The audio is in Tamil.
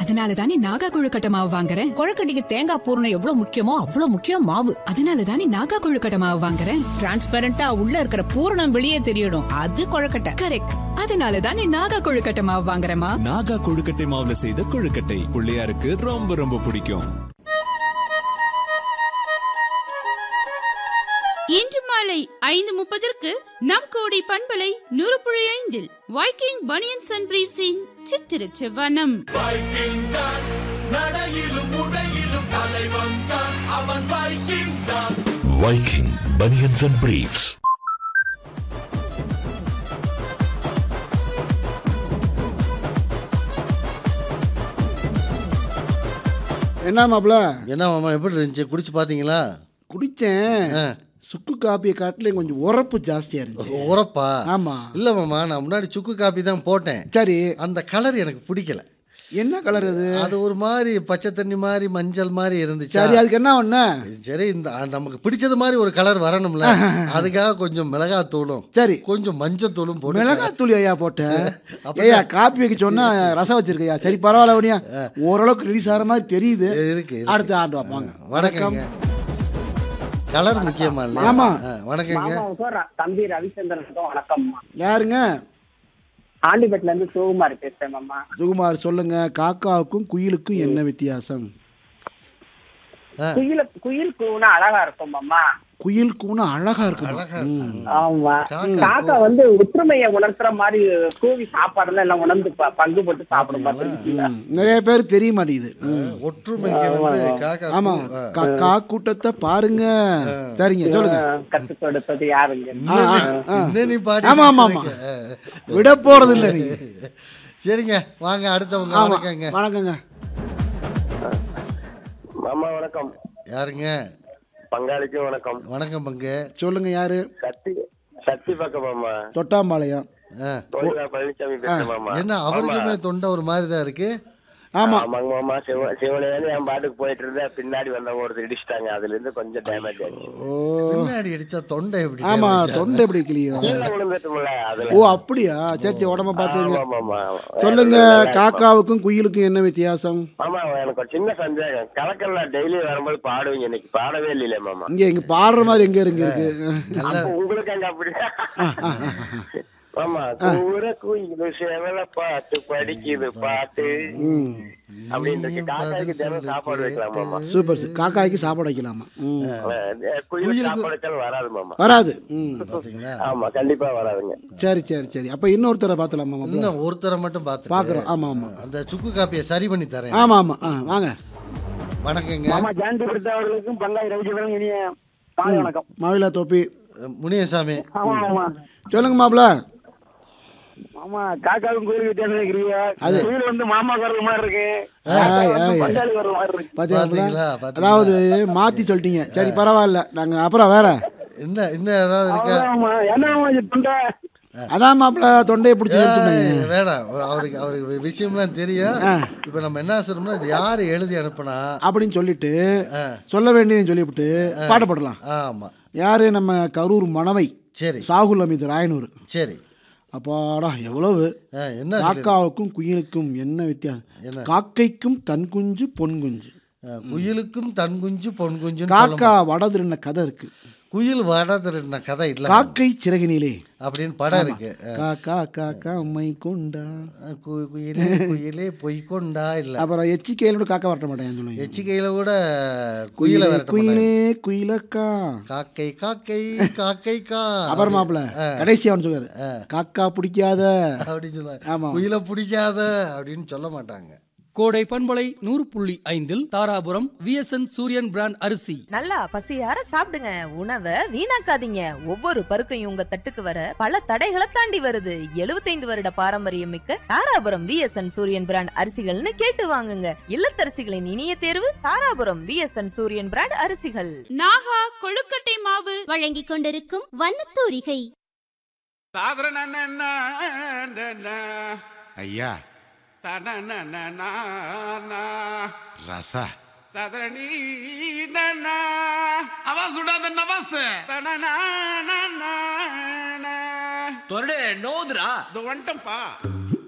அதனாலதானே நாகா கொழுக்கட்டை மாவு வாங்குறேன். கொழுக்கட்டைக்கு தேங்காய் பூரணம் எவ்வளவு முக்கியமோ அவ்வளவு முக்கியம் மாவு. அதனாலதானே நாகா கொழுக்கட்டை மாவு வாங்குறேன். டிரான்ஸ்பரண்டா உள்ள இருக்கிற பூரணம் வெளியே தெரியணும், அது கொழுக்கட்டை. கரெக்ட். அதனாலதானே நாகா கொழுக்கட்டை மாவு வாங்குறேமா. நாகா கொழுக்கட்டை மாவுல செய்த கொழுக்கட்டை பிள்ளையாருக்கு ரொம்ப ரொம்ப பிடிக்கும். இன்று மாலை 5:30 நம் கோடி பண்பலை 100.5 வைக்கிங் பனியன்ஸ் அண்ட் பிரீவ்ஸின் சித்திர செவ்வனம். Viking banians and briefs. என்ன மாப்ள? என்ன மாமா எப்படி இருந்துச்சு? குடிச்சு பாத்தீங்களா? குடிச்சேன். சுக்கு காப்பியை காட்டில கொஞ்சம் உரப்பு ஜாஸ்தியா இருந்துச்சு. உரப்பா? ஆமா. இல்ல மாமா, நான் முன்னாடி சுக்கு காப்பி தான் போட்டேன். சரி. அந்த கலர் எனக்கு பிடிக்கல. என்ன கலர் அது? அது ஒரு மாதிரி பச்சை தண்ணி மாதிரி மஞ்சள் மாதிரி இருந்துச்சு. சரி, அதுக்கு என்ன ஒண்ணு? சரி, இந்த நமக்கு பிடிச்சது மாதிரி ஒரு கலர் வரணும்ல, அதுக்காக கொஞ்சம் மிளகாத்தூளும் சரி கொஞ்சம் மஞ்சத்தூளும் போட்டு. மிளகாத்தூள் ஐயா போட்டேன். ஐயா காப்பி வைக்க சொன்னா ரசம் வச்சிருக்கையா? சரி பரவாயில்ல, வடியா ஓரளவுக்கு ரிலீஸ் ஆகிற மாதிரி தெரியுது. இருக்கு. அடுத்த ஆண்டு வாங்க. வணக்கம். கலர் முக்கியமா இல்ல? ஆமா. வணக்கங்க. தம்பி ரவிச்சந்திரன். வணக்கம். யாருங்க? ஆண்டிபேட்ல இருந்து சுகுமார் பேசுறேன் மாமா. சுகுமார் சொல்லுங்க, காக்காவுக்கும் குயிலுக்கும் என்ன வித்தியாசம்? குயில் கூனா அழகா இருக்கும் மாமா. குயில் கூனா அழகா இருக்கும். ஆமா. காக்கா வந்து ஒற்றுமையை உணர்த்துற மாதிரி கூவி சாப்பாடுல எல்லாம் உணர்ந்து பங்கு போட்டு சாப்பிடும். நிறைய பேர் தெரிய மாட்டேங்குது ஒற்றுமைக்கு. ஆமா, காக்கா கூட்டத்தை பாருங்க. சரிங்க, சொல்லுங்க. கத்து கொடுத்தது யாருங்க? ஆமா ஆமா ஆமா, விட போறது இல்ல நீங்க. சரிங்க, வாங்க அடுத்தவங்க. வணக்கங்க. வணக்கங்க மாமா. வணக்கம். யாருங்க? பங்காளிக்கு வணக்கம். வணக்கம் பங்கு. சொல்லுங்க, யாரு? சக்தி பக்கம் மாமா. தொட்டாம்பாளையம். பழனிசாமி பேசுறேன் மாமா. என்ன அவருக்குமே தொண்டை ஒரு மாதிரி தான் இருக்கு? ஆமா மாமா. சிவனையாவது என் பாட்டுக்கு போயிட்டு இருந்தா பின்னாடி வந்தவங்க ஒருத்தர் இடிச்சிட்டாங்க. அதுல இருந்து கொஞ்சம் டேமேஜ் ஆச்சு. பின்னாடி அடிச்சா தொண்டை எப்படி? ஆமா, தொண்டை எப்படி கிளியும்? ஓ அப்படியா? சரி சரி, உடம்ப பாத்துங்க. சொல்லுங்க, காக்காவுக்கும் குயிலுக்கும் என்ன வித்தியாசம்? மாமா எனக்கு ஒரு சின்ன சந்தேகம். கலக்கல்ல டெய்லி வரும்போது பாடுவீங்க, இன்னைக்கு பாடவே இல்லையே மாமா. இங்க பாடுற மாதிரி எங்க இருக்கு? உங்களுக்கு அங்க அப்படி ஆமா. கூற குயிலு சேவல பாட்டு படிக்குது பாட்டு அப்படின்னு காக்காய்க்கு தினம் சாப்பாடு வைக்கலாம் மாமா. சூப்பர். காக்காய்க்கு சாப்பாடு வைக்கலாமா? குயிலுக்கு சாப்பாடு வைக்கல வராது மாமா. வராது. ஆமா, கண்டிப்பா வராதுங்க. சரி சரி சரி, அப்ப இன்னொருத்தரை பாத்துலாமா? இன்னும் ஒருத்தரை மட்டும் பாக்குறோம். ஆமா ஆமா, அந்த சுக்கு காப்பியை சரி பண்ணி தரேன். ஆமா ஆமா, வாங்க. வணக்கங்க மாமா. ஜான்டி அவர்களுக்கும் பங்காளி ரவிச்சந்திரன் இனிய காலை வணக்கம். மாவிலா தோப்பி முனியசாமி. சொல்லுங்க மாப்பிள. மாமா, காக்காவும் கோயிலுக்கு வித்தியாசம் இருக்கிறீங்க. கோயில் வந்து மாமா வர்ற மாதிரி இருக்கு, பங்காளி வர்ற மாதிரி இருக்கு. பாத்தீங்களா? அதாவது மாத்தி சொல்லிட்டீங்க. சரி பரவாயில்ல, நாங்க அப்புறம் வேற என்ன ஏதாவது இருக்கா? என்ன தொண்டை? அதான் மாப்பிள தொண்டையை பிடிச்சி வேணாம். அவருக்கு விஷயம்லாம் தெரியும். இப்ப நம்ம என்ன சொல்றோம்னா, இது யாரு எழுதி அனுப்புனா அப்படின்னு சொல்லிட்டு சொல்ல வேண்டியதுன்னு சொல்லிவிட்டு பாடப்படலாம். ஆமா. யாரு? நம்ம கரூர் மணவை. சரி. சாகுல் அமீது ராயனூர். சரி. அப்பாடா எவ்வளவு. என்ன? காக்காவுக்கும் குயிலுக்கும் என்ன வித்தியாசம்? காக்கைக்கும் தன் குஞ்சு பொன் குஞ்சு. குயிலுக்கும் தன் குஞ்சு பொன் குஞ்சு. காக்கா வடதிருந்த கதை இருக்கு, குயில் வடதிருந்த கதை இல்ல. காக்கை சிறகினிலே அப்படின்னு படம் இருக்கு. காக்கா காக்கா மை கொண்டா, குயிலே குயிலே பொய் கொண்டா இல்ல. அப்புறம் எச்சிக்கையில காக்கா வரட்ட மாட்டேன் சொல்லுங்க. எச்சிக்கையில கூட குயில குயிலே குயிலக்கா, காக்கை காக்கை காக்கை கா. அப்புறம் மாப்பிள கடைசி அவன் சொல்றாரு, காக்கா பிடிக்காத அப்படின்னு சொல்லுவாங்க. ஆமா, குயில பிடிக்காத அப்படின்னு சொல்ல மாட்டாங்க. கோடை பண்பலை 100.5 தாராபுரம் விஎஸ்என் சூரியன் பிராண்ட் அரிசி. நல்லா பசியார சாப்பிடுங்க, உணவை வீணாக்காதீங்க. ஒவ்வொரு பருக்கையும் உங்க தட்டுக்கு வர பல தடைகளை தாண்டி வருது. 75 வருட பாரம்பரியம் மிக்க தாராபுரம் விஎஸ்என் சூரியன் பிராண்ட் அரிசிகள்னு கேட்டு வாங்குங்க. இல்லத்தரசிகளின் இனிய தேர்வு தாராபுரம் விஎஸ்என் சூரியன் பிராண்ட் அரிசிகள். நாகா கொழுக்கட்டை மாவு வழங்கிக் கொண்டிருக்கும் வண்ணத்தூரிகை. ஐயா ரசா சுடாத நவாஸ் தொரடே நோதுரா வந்துட்டம்பா.